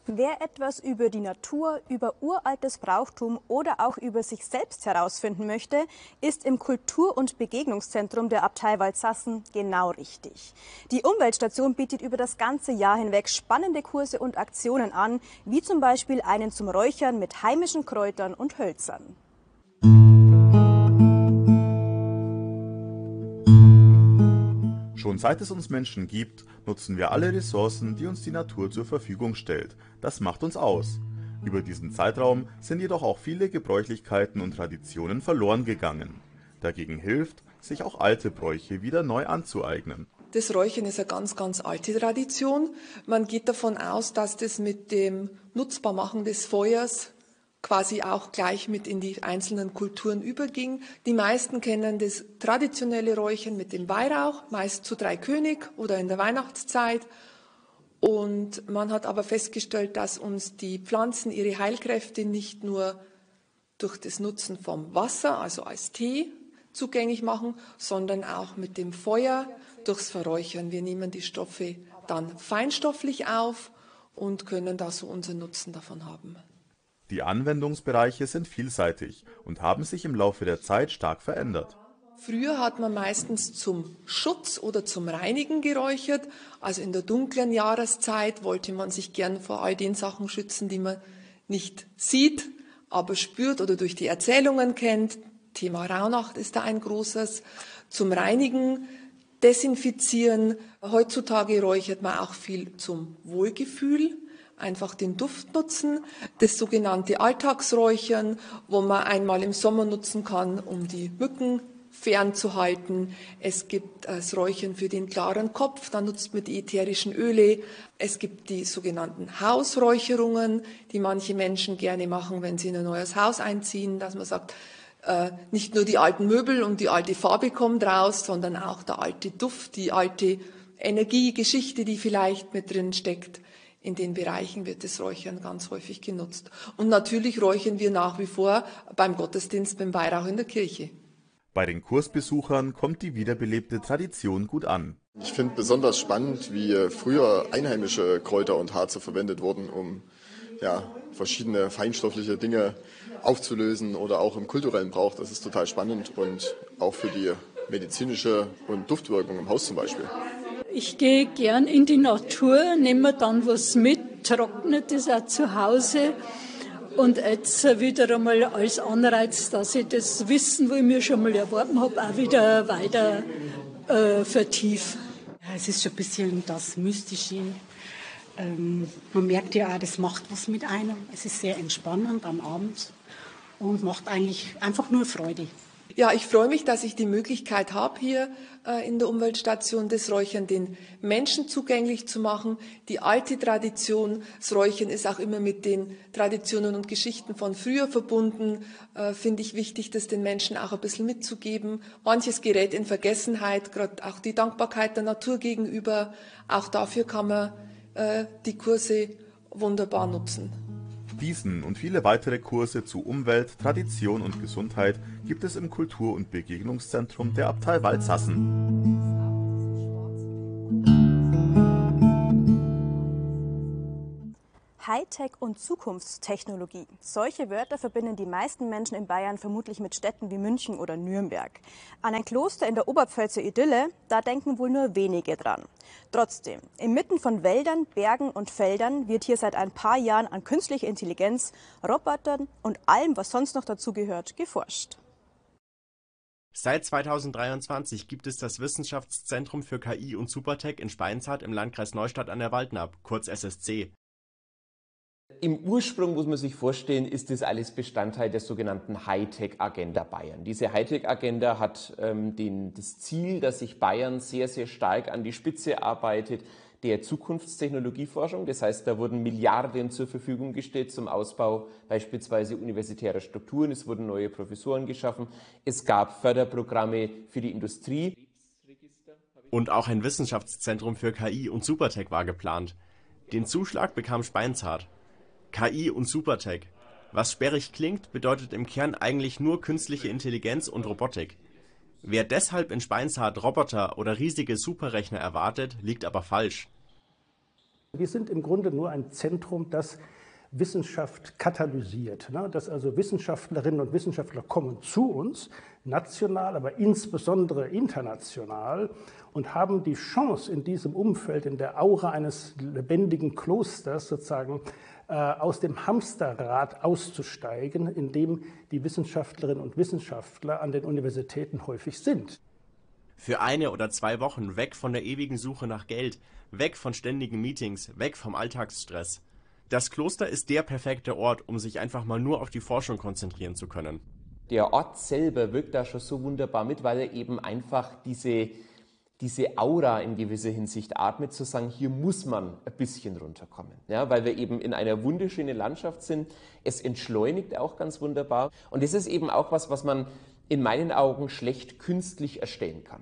Wer etwas über die Natur, über uraltes Brauchtum oder auch über sich selbst herausfinden möchte, ist im Kultur- und Begegnungszentrum der Abtei Waldsassen genau richtig. Die Umweltstation bietet über das ganze Jahr hinweg spannende Kurse und Aktionen an, wie zum Beispiel einen zum Räuchern mit heimischen Kräutern und Hölzern. Schon seit es uns Menschen gibt, nutzen wir alle Ressourcen, die uns die Natur zur Verfügung stellt. Das macht uns aus. Über diesen Zeitraum sind jedoch auch viele Gebräuchlichkeiten und Traditionen verloren gegangen. Dagegen hilft, sich auch alte Bräuche wieder neu anzueignen. Das Räuchern ist eine ganz, ganz alte Tradition. Man geht davon aus, dass das mit dem Nutzbarmachen des Feuers quasi auch gleich mit in die einzelnen Kulturen überging. Die meisten kennen das traditionelle Räuchern mit dem Weihrauch, meist zu Dreikönig oder in der Weihnachtszeit. Und man hat aber festgestellt, dass uns die Pflanzen ihre Heilkräfte nicht nur durch das Nutzen vom Wasser, also als Tee, zugänglich machen, sondern auch mit dem Feuer durchs Verräuchern. Wir nehmen die Stoffe dann feinstofflich auf und können da so unseren Nutzen davon haben. Die Anwendungsbereiche sind vielseitig und haben sich im Laufe der Zeit stark verändert. Früher hat man meistens zum Schutz oder zum Reinigen geräuchert. Also in der dunklen Jahreszeit wollte man sich gern vor all den Sachen schützen, die man nicht sieht, aber spürt oder durch die Erzählungen kennt. Thema Rauhnacht ist da ein großes. Zum Reinigen, Desinfizieren. Heutzutage räuchert man auch viel zum Wohlgefühl. Einfach den Duft nutzen, das sogenannte Alltagsräuchern, wo man einmal im Sommer nutzen kann, um die Mücken fernzuhalten. Es gibt das Räuchern für den klaren Kopf, da nutzt man die ätherischen Öle. Es gibt die sogenannten Hausräucherungen, die manche Menschen gerne machen, wenn sie in ein neues Haus einziehen, dass man sagt, nicht nur die alten Möbel und die alte Farbe kommt raus, sondern auch der alte Duft, die alte Energie, Geschichte, die vielleicht mit drin steckt. In den Bereichen wird das Räuchern ganz häufig genutzt. Und natürlich räuchern wir nach wie vor beim Gottesdienst, beim Weihrauch in der Kirche. Bei den Kursbesuchern kommt die wiederbelebte Tradition gut an. Ich finde besonders spannend, wie früher einheimische Kräuter und Harze verwendet wurden, um verschiedene feinstoffliche Dinge aufzulösen oder auch im kulturellen Brauch. Das ist total spannend und auch für die medizinische und Duftwirkung im Haus zum Beispiel. Ich gehe gern in die Natur, nehme mir dann was mit, trockne das auch zu Hause und jetzt wieder einmal als Anreiz, dass ich das Wissen, wo ich mir schon mal erworben habe, auch wieder weiter vertiefe. Ja, es ist schon ein bisschen das Mystische. Man merkt ja auch, das macht was mit einem. Es ist sehr entspannend am Abend und macht eigentlich einfach nur Freude. Ja, ich freue mich, dass ich die Möglichkeit habe, hier in der Umweltstation das Räuchern den Menschen zugänglich zu machen. Die alte Tradition, das Räuchern ist auch immer mit den Traditionen und Geschichten von früher verbunden. Finde ich wichtig, das den Menschen auch ein bisschen mitzugeben. Manches gerät in Vergessenheit, gerade auch die Dankbarkeit der Natur gegenüber. Auch dafür kann man die Kurse wunderbar nutzen. Diesen und viele weitere Kurse zu Umwelt, Tradition und Gesundheit gibt es im Kultur- und Begegnungszentrum der Abtei Waldsassen. Hightech und Zukunftstechnologie. Solche Wörter verbinden die meisten Menschen in Bayern vermutlich mit Städten wie München oder Nürnberg. An ein Kloster in der Oberpfälzer Idylle, da denken wohl nur wenige dran. Trotzdem, inmitten von Wäldern, Bergen und Feldern wird hier seit ein paar Jahren an künstlicher Intelligenz, Robotern und allem, was sonst noch dazugehört, geforscht. Seit 2023 gibt es das Wissenschaftszentrum für KI und Supertech in Speinshardt im Landkreis Neustadt an der Waldnaab, kurz SSC. Im Ursprung muss man sich vorstellen, ist das alles Bestandteil der sogenannten Hightech-Agenda Bayern. Diese Hightech-Agenda hat das Ziel, dass sich Bayern sehr, sehr stark an die Spitze arbeitet der Zukunftstechnologieforschung. Das heißt, da wurden Milliarden zur Verfügung gestellt zum Ausbau beispielsweise universitärer Strukturen. Es wurden neue Professoren geschaffen. Es gab Förderprogramme für die Industrie. Und auch ein Wissenschaftszentrum für KI und Supertech war geplant. Den Zuschlag bekam Speinshardt. KI und Supertech. Was sperrig klingt, bedeutet im Kern eigentlich nur künstliche Intelligenz und Robotik. Wer deshalb in Speinshardt Roboter oder riesige Superrechner erwartet, liegt aber falsch. Wir sind im Grunde nur ein Zentrum, das Wissenschaft katalysiert, dass also Wissenschaftlerinnen und Wissenschaftler kommen zu uns, national, aber insbesondere international, und haben die Chance, in diesem Umfeld, in der Aura eines lebendigen Klosters sozusagen aus dem Hamsterrad auszusteigen, in dem die Wissenschaftlerinnen und Wissenschaftler an den Universitäten häufig sind. Für 1 oder 2 Wochen weg von der ewigen Suche nach Geld, weg von ständigen Meetings, weg vom Alltagsstress. Das Kloster ist der perfekte Ort, um sich einfach mal nur auf die Forschung konzentrieren zu können. Der Ort selber wirkt da schon so wunderbar mit, weil er eben einfach diese Aura in gewisser Hinsicht atmet, zu sagen, hier muss man ein bisschen runterkommen. Ja, weil wir eben in einer wunderschönen Landschaft sind. Es entschleunigt auch ganz wunderbar. Und das ist eben auch was man in meinen Augen schlecht künstlich erstellen kann.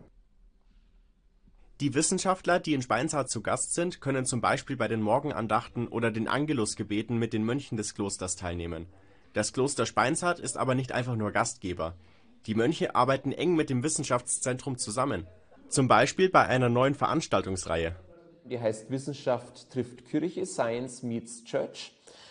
Die Wissenschaftler, die in Speinshardt zu Gast sind, können zum Beispiel bei den Morgenandachten oder den Angelusgebeten mit den Mönchen des Klosters teilnehmen. Das Kloster Speinshardt ist aber nicht einfach nur Gastgeber. Die Mönche arbeiten eng mit dem Wissenschaftszentrum zusammen. Zum Beispiel bei einer neuen Veranstaltungsreihe. Die heißt Wissenschaft trifft Kirche, Science meets Church,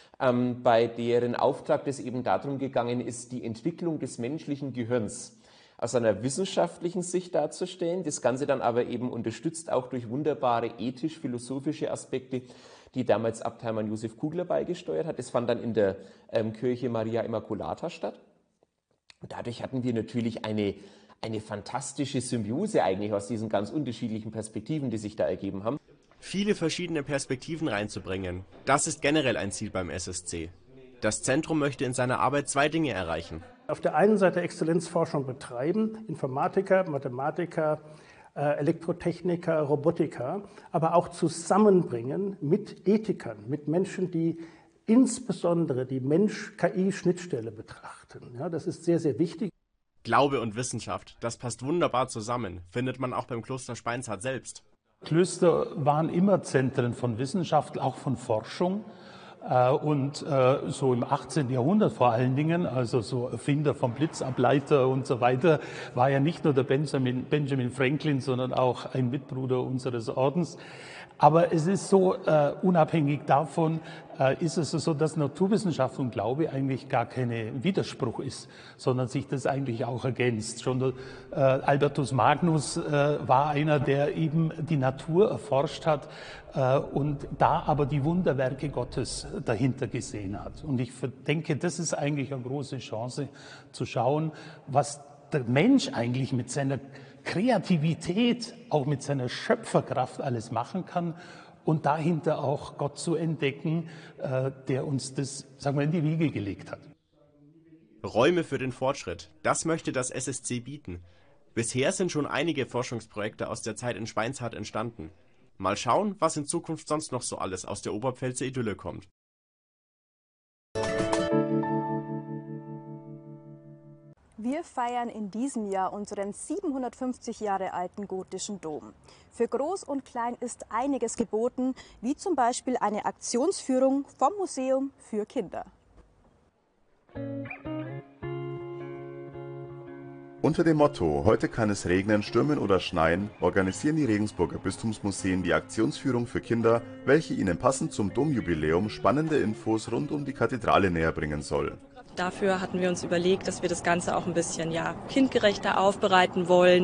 bei deren Auftrag es eben darum gegangen ist, die Entwicklung des menschlichen Gehirns aus einer wissenschaftlichen Sicht darzustellen, das Ganze dann aber eben unterstützt auch durch wunderbare ethisch-philosophische Aspekte, die damals Abteimann Josef Kugler beigesteuert hat. Das fand dann in der Kirche Maria Immaculata statt. Und dadurch hatten wir natürlich eine fantastische Symbiose eigentlich aus diesen ganz unterschiedlichen Perspektiven, die sich da ergeben haben. Viele verschiedene Perspektiven reinzubringen, das ist generell ein Ziel beim SSC. Das Zentrum möchte in seiner Arbeit 2 Dinge erreichen. Auf der einen Seite Exzellenzforschung betreiben, Informatiker, Mathematiker, Elektrotechniker, Robotiker, aber auch zusammenbringen mit Ethikern, mit Menschen, die insbesondere die Mensch-KI-Schnittstelle betrachten. Ja, das ist sehr, sehr wichtig. Glaube und Wissenschaft, das passt wunderbar zusammen, findet man auch beim Kloster Speinshardt selbst. Klöster waren immer Zentren von Wissenschaft, auch von Forschung. Und so im 18. Jahrhundert vor allen Dingen, also so Erfinder vom Blitzableiter und so weiter, war ja nicht nur der Benjamin Franklin, sondern auch ein Mitbruder unseres Ordens. Aber es ist so, unabhängig davon ist es so, dass Naturwissenschaft und Glaube eigentlich gar kein Widerspruch ist, sondern sich das eigentlich auch ergänzt. Schon Albertus Magnus war einer, der eben die Natur erforscht hat und da aber die Wunderwerke Gottes dahinter gesehen hat. Und ich denke, das ist eigentlich eine große Chance, zu schauen, was der Mensch eigentlich mit seiner Kreativität, auch mit seiner Schöpferkraft alles machen kann und dahinter auch Gott zu entdecken, der uns das, sagen wir, in die Wiege gelegt hat. Räume für den Fortschritt, das möchte das SSC bieten. Bisher sind schon einige Forschungsprojekte aus der Zeit in Speinshardt entstanden. Mal schauen, was in Zukunft sonst noch so alles aus der Oberpfälzer Idylle kommt. Wir feiern in diesem Jahr unseren 750 Jahre alten gotischen Dom. Für Groß und Klein ist einiges geboten, wie zum Beispiel eine Aktionsführung vom Museum für Kinder. Unter dem Motto „Heute kann es regnen, stürmen oder schneien“ organisieren die Regensburger Bistumsmuseen die Aktionsführung für Kinder, welche ihnen passend zum Domjubiläum spannende Infos rund um die Kathedrale näherbringen soll. Dafür hatten wir uns überlegt, dass wir das Ganze auch ein bisschen kindgerechter aufbereiten wollen.